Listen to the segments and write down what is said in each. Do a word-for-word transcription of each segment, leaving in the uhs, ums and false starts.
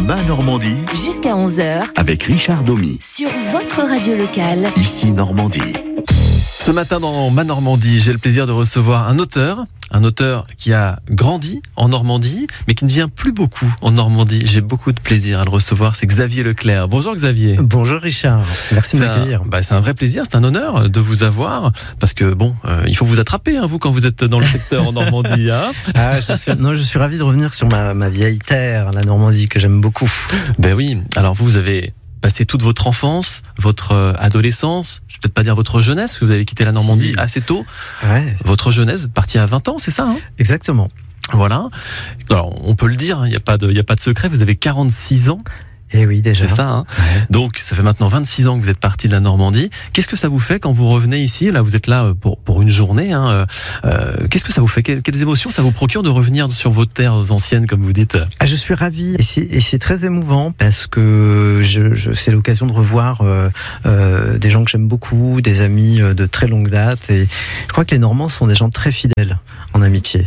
Ma Normandie. Jusqu'à onze heures. Avec Richard Domy. Sur votre radio locale. Ici Normandie. Ce matin dans Ma Normandie, j'ai le plaisir de recevoir un auteur. Un auteur qui a grandi en Normandie, mais qui ne vient plus beaucoup en Normandie. J'ai beaucoup de plaisir à le recevoir. C'est Xavier Leclerc. Bonjour Xavier. Bonjour Richard. Merci de c'est m'accueillir. Un, bah, c'est un vrai plaisir, c'est un honneur de vous avoir. Parce que bon, euh, il faut vous attraper, hein, vous, quand vous êtes dans le secteur en Normandie. Hein. Ah, je suis, non, je suis ravi de revenir sur ma, ma vieille terre, la Normandie, que j'aime beaucoup. Ben oui. Alors vous, vous avez passé toute votre enfance, votre euh, adolescence, je ne vais peut-être pas dire votre jeunesse, parce que vous avez quitté la Normandie si. assez tôt. Ouais. Votre jeunesse, vous êtes parti à vingt ans, c'est ça hein? Exactement. Voilà. Alors, on peut le dire, il n'y a pas de, il n'y a pas de secret, vous avez quarante-six ans. Eh oui, déjà. C'est ça, hein ouais. Donc, ça fait maintenant vingt-six ans que vous êtes parti de la Normandie. Qu'est-ce que ça vous fait quand vous revenez ici? Là, vous êtes là pour, pour une journée. Hein. Euh, qu'est-ce que ça vous fait? Quelles, quelles émotions ça vous procure de revenir sur vos terres anciennes, comme vous dites? Ah, je suis ravi. Et c'est, et c'est très émouvant parce que je, je, c'est l'occasion de revoir euh, euh, des gens que j'aime beaucoup, des amis de très longue date. Et je crois que les Normands sont des gens très fidèles en amitié.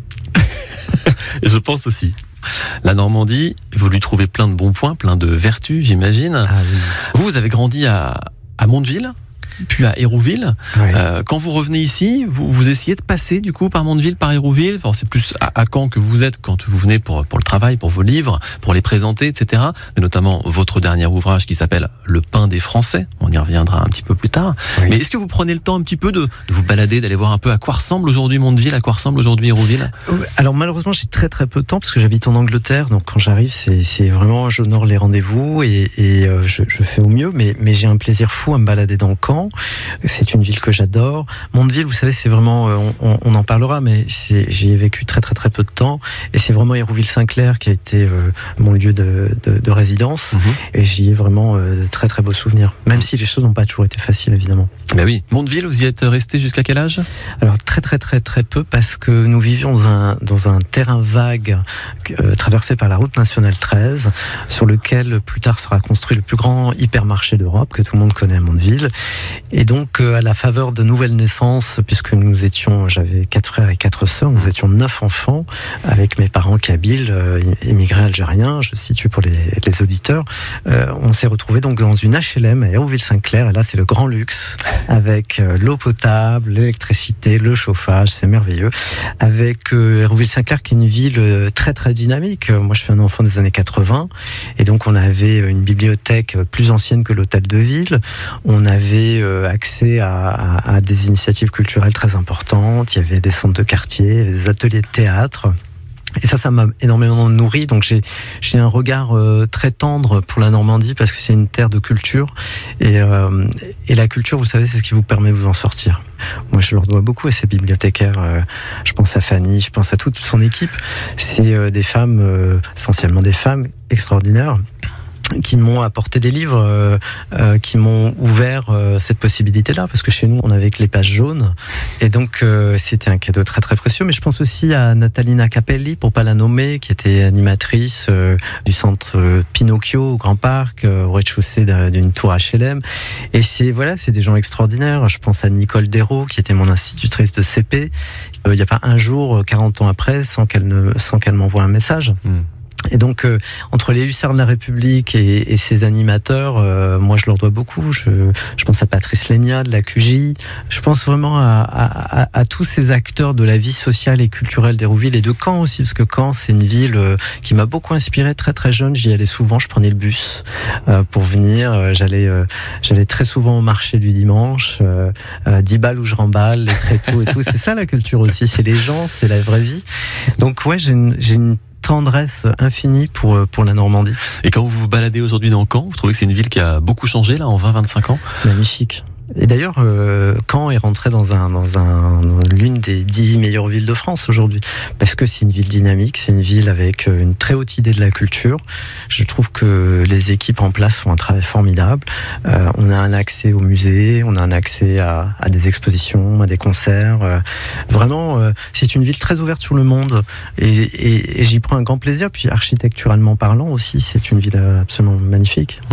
Je pense aussi. La Normandie, vous lui trouvez plein de bons points, plein de vertus, j'imagine. Ah, oui. Vous, vous avez grandi à, à Mondeville, puis à Hérouville. Oui. Euh, quand vous revenez ici, vous, vous essayez de passer du coup par Mondeville, par Hérouville. Enfin, c'est plus à, à Caen que vous êtes quand vous venez pour, pour le travail, pour vos livres, pour les présenter, et cetera. Et notamment votre dernier ouvrage qui s'appelle Le pain des Français. On y reviendra un petit peu plus tard. Oui. Mais est-ce que vous prenez le temps un petit peu de, de vous balader, d'aller voir un peu à quoi ressemble aujourd'hui Mondeville, à quoi ressemble aujourd'hui Hérouville? Alors malheureusement j'ai très très peu de temps parce que j'habite en Angleterre, donc quand j'arrive c'est, c'est vraiment j'honore les rendez-vous et, et euh, je, je fais au mieux, mais, mais j'ai un plaisir fou à me balader dans Caen. C'est une ville que j'adore. Mondeville, vous savez, c'est vraiment, euh, on, on en parlera, mais c'est, j'y ai vécu très très très peu de temps et c'est vraiment Hérouville-Saint-Clair qui a été euh, mon lieu de, de, de résidence. Mm-hmm. Et j'y ai vraiment euh, de très très beaux souvenirs, même mm-hmm. si les choses n'ont pas toujours été faciles évidemment. Ben oui. Mondeville, vous y êtes resté jusqu'à quel âge? Alors très très très très peu parce que nous vivions dans un, dans un terrain vague euh, traversé par la route nationale treize sur lequel plus tard sera construit le plus grand hypermarché d'Europe que tout le monde connaît à Mondeville. Et donc euh, à la faveur de nouvelles naissances, puisque nous étions, j'avais quatre frères et quatre sœurs, nous étions neuf enfants avec mes parents kabyles, euh, émigrés algériens, je situe pour les, les auditeurs. Euh, on s'est retrouvés donc dans une H L M à Hérouville-Saint-Clair et là c'est le grand luxe avec euh, l'eau potable, l'électricité, le chauffage, c'est merveilleux. Avec euh, Hérouville-Saint-Clair qui est une ville euh, très très dynamique. Euh, moi je suis un enfant des années quatre-vingts et donc on avait une bibliothèque plus ancienne que l'hôtel de ville. On avait euh, accès à, à, à des initiatives culturelles très importantes. Il y avait des centres de quartier, des ateliers de théâtre. Et ça, ça m'a énormément nourri. Donc j'ai, j'ai un regard euh, très tendre pour la Normandie parce que c'est une terre de culture. Et, euh, et la culture, vous savez, c'est ce qui vous permet de vous en sortir. Moi, je leur dois beaucoup à ces bibliothécaires. Euh, je pense à Fanny, je pense à toute son équipe. C'est euh, des femmes, euh, essentiellement des femmes extraordinaires, qui m'ont apporté des livres, euh, euh, qui m'ont ouvert euh, cette possibilité-là, parce que chez nous, on avait que les pages jaunes, et donc euh, c'était un cadeau très très précieux. Mais je pense aussi à Natalina Capelli, pour pas la nommer, qui était animatrice euh, du centre euh, Pinocchio au Grand Parc, euh, au rez-de-chaussée d'une tour H L M. Et c'est voilà, c'est des gens extraordinaires. Je pense à Nicole Dérault, qui était mon institutrice de C P. Il euh, n'y a pas un jour, quarante ans après, sans qu'elle ne, sans qu'elle m'envoie un message. Mmh. Et donc, euh, entre les hussards de la République et, et ces animateurs, euh, moi je leur dois beaucoup. Je, je pense à Patrice Lénia de la Q J. Je pense vraiment à, à, à, à tous ces acteurs de la vie sociale et culturelle d'Hérouville et de Caen aussi, parce que Caen c'est une ville euh, qui m'a beaucoup inspiré très très jeune. J'y allais souvent, je prenais le bus euh, pour venir. Euh, j'allais, euh, j'allais très souvent au marché du dimanche, euh, euh, dix balles où je remballe, les tréteaux et tout. C'est ça la culture aussi, c'est les gens, c'est la vraie vie. Donc ouais, j'ai une, j'ai une tendresse infinie pour, pour la Normandie. Et quand vous vous baladez aujourd'hui dans Caen, vous trouvez que c'est une ville qui a beaucoup changé là en vingt à vingt-cinq ans? Magnifique. Et d'ailleurs, euh, Caen est rentré dans, un, dans, un, dans l'une des dix meilleures villes de France aujourd'hui, parce que c'est une ville dynamique, c'est une ville avec une très haute idée de la culture. Je trouve que les équipes en place font un travail formidable. Euh, on a un accès au musée, on a un accès à, à des expositions, à des concerts. Euh, vraiment, euh, c'est une ville très ouverte sur le monde, et, et, et j'y prends un grand plaisir. Puis architecturalement parlant aussi, c'est une ville absolument magnifique. Mmh.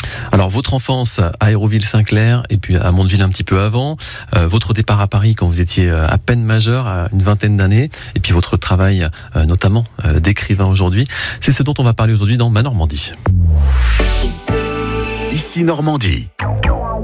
Alors, votre enfance à Hérouville-Saint-Clair et puis à Mondeville un petit peu avant, euh, votre départ à Paris quand vous étiez à peine majeur, à une vingtaine d'années, et puis votre travail euh, notamment euh, d'écrivain aujourd'hui, c'est ce dont on va parler aujourd'hui dans Ma Normandie. Ici Normandie.